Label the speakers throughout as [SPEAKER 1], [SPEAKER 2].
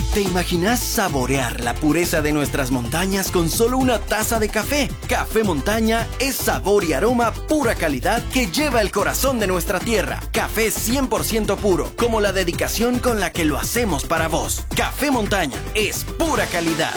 [SPEAKER 1] ¿Te imaginas saborear la pureza de nuestras montañas con solo una taza de café? Café Montaña es sabor y aroma pura calidad que lleva el corazón de nuestra tierra. Café 100% puro, como la dedicación con la que lo hacemos para vos. Café Montaña es pura calidad.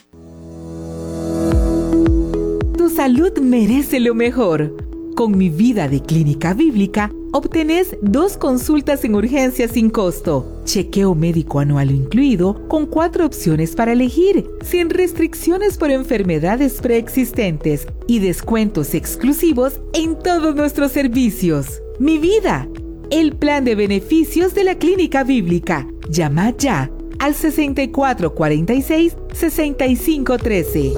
[SPEAKER 2] Tu salud merece lo mejor. Con Mi Vida de Clínica Bíblica, obtenés 2 consultas en urgencia sin costo, chequeo médico anual incluido, con 4 opciones para elegir, sin restricciones por enfermedades preexistentes y descuentos exclusivos en todos nuestros servicios. Mi Vida, el plan de beneficios de la Clínica Bíblica. Llama ya al 6446-6513.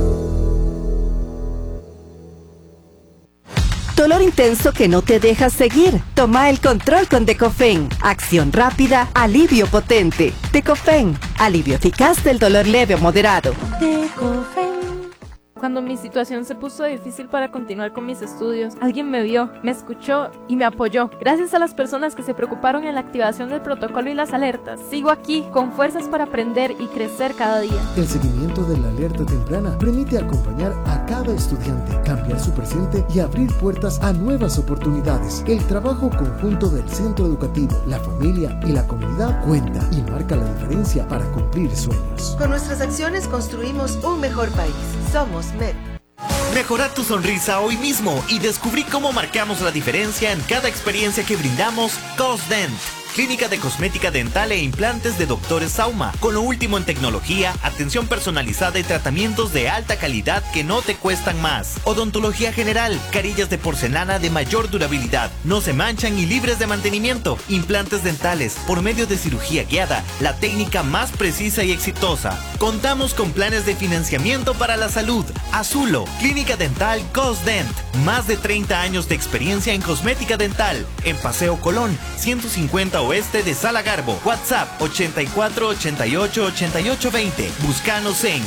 [SPEAKER 3] Dolor intenso que no te deja seguir. Toma el control con Decofen. Acción rápida, alivio potente. Decofen, alivio eficaz del dolor leve o moderado.
[SPEAKER 4] Decofen. Cuando mi situación se puso difícil para continuar con mis estudios, alguien me vio, me escuchó y me apoyó. Gracias a las personas que se preocuparon en la activación del protocolo y las alertas, sigo aquí con fuerzas para aprender y crecer cada día.
[SPEAKER 5] El seguimiento de la alerta temprana permite acompañar a cada estudiante, cambiar su presente y abrir puertas a nuevas oportunidades. El trabajo conjunto del centro educativo, la familia y la comunidad cuenta y marca la diferencia para cumplir sueños.
[SPEAKER 6] Con nuestras acciones construimos un mejor país. Somos MED.
[SPEAKER 7] Mejora tu sonrisa hoy mismo y descubrí cómo marcamos la diferencia en cada experiencia que brindamos Cosdent. Clínica de cosmética dental e implantes de Dr. Sauma, con lo último en tecnología, atención personalizada y tratamientos de alta calidad que no te cuestan más. Odontología general, carillas de porcelana de mayor durabilidad, no se manchan y libres de mantenimiento. Implantes dentales, por medio de cirugía guiada, la técnica más precisa y exitosa. Contamos con planes de financiamiento para la salud. Azulo, Clínica Dental Cosdent. Más de 30 años de experiencia en cosmética dental. En Paseo Colón, 150 Oeste de Sala Garbo. WhatsApp 84 88 88 20. Búscanos en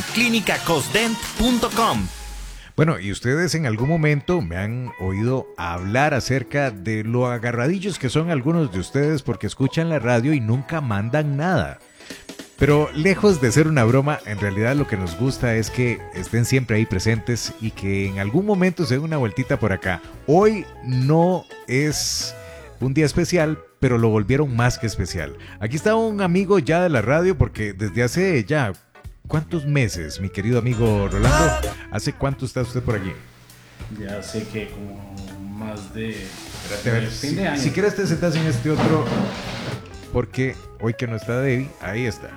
[SPEAKER 7] clinicacosdent.com.
[SPEAKER 8] Bueno, y ustedes en algún momento me han oído hablar acerca de lo agarradillos que son algunos de ustedes porque escuchan la radio y nunca mandan nada. Pero lejos de ser una broma, en realidad lo que nos gusta es que estén siempre ahí presentes y que en algún momento se den una vueltita por acá. Hoy no es un día especial, pero lo volvieron más que especial. Aquí está un amigo ya de la radio porque desde hace ya, ¿cuántos meses, mi querido amigo Rolando? ¿Hace cuánto está usted por aquí?
[SPEAKER 9] Ya sé que como más de...
[SPEAKER 8] Espérate, a ver, si quieres te sentás en este otro, porque hoy que no está Debbie, ahí está.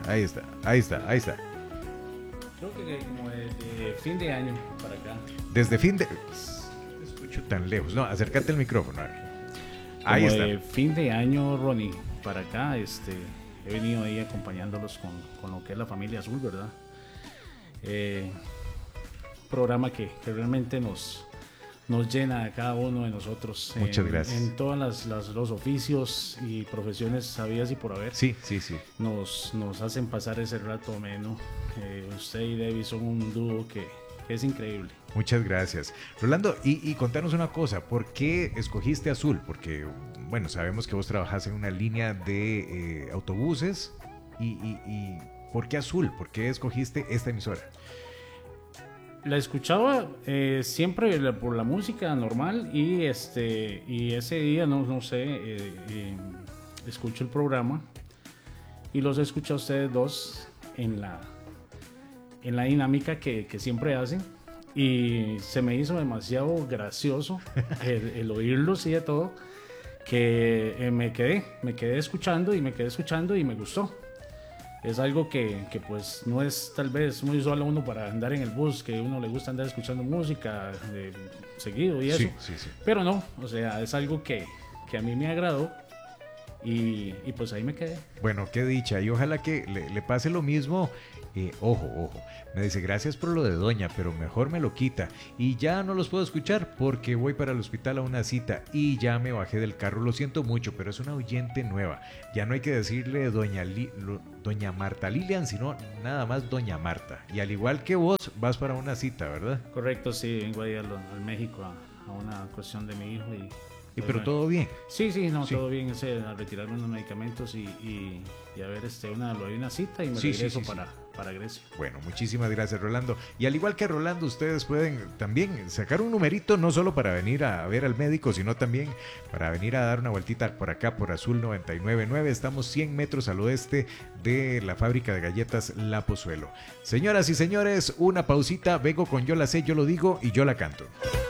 [SPEAKER 9] Creo que como de fin de año para acá.
[SPEAKER 8] Desde fin de... Te escucho tan lejos. No, acércate al micrófono. Ahí está.
[SPEAKER 9] De fin de año, Ronnie, para acá, he venido ahí acompañándolos con lo que es la familia Azul, ¿verdad? Programa que realmente nos llena a cada uno de nosotros.
[SPEAKER 8] Muchas gracias.
[SPEAKER 9] En todos los oficios y profesiones sabidas y por haber.
[SPEAKER 8] Sí.
[SPEAKER 9] Nos hacen pasar ese rato ameno. Usted y Debbie son un dúo que es increíble.
[SPEAKER 8] Muchas gracias. Rolando, y contanos una cosa, ¿por qué escogiste Azul? Porque, bueno, sabemos que vos trabajás en una línea de autobuses y ¿por qué Azul? ¿Por qué escogiste esta emisora?
[SPEAKER 9] La escuchaba siempre por la música normal y ese día, no sé, escucho el programa y los escucho a ustedes dos en la dinámica que siempre hacen y se me hizo demasiado gracioso el oírlos y de todo que me quedé escuchando y me gustó. Es algo que pues no es tal vez muy usual a uno para andar en el bus, que a uno le gusta andar escuchando música seguido y eso. Sí. Pero no, o sea, es algo que a mí me agradó y pues ahí me quedé.
[SPEAKER 8] Bueno, qué dicha, y ojalá que le pase lo mismo. Ojo, me dice gracias por lo de doña, pero mejor me lo quita y ya no los puedo escuchar porque voy para el hospital a una cita y ya me bajé del carro, lo siento mucho, pero es una oyente nueva, ya no hay que decirle doña Marta Lilian, sino nada más doña Marta, y al igual que vos vas para una cita, ¿verdad?
[SPEAKER 9] Correcto, sí, vengo ahí al México a una cuestión de mi hijo
[SPEAKER 8] Pero todo bien.
[SPEAKER 9] Sí, todo bien. A retirarme unos medicamentos y a ver, hay una cita y me regreso para Grecia.
[SPEAKER 8] Bueno, muchísimas gracias, Rolando. Y al igual que Rolando, ustedes pueden también sacar un numerito, no solo para venir a ver al médico, sino también para venir a dar una vueltita por acá, por Azul 99.9. Estamos 100 metros al oeste de la fábrica de galletas La Pozuelo. Señoras y señores, una pausita. Vengo con Yo la sé, yo lo digo y yo la canto.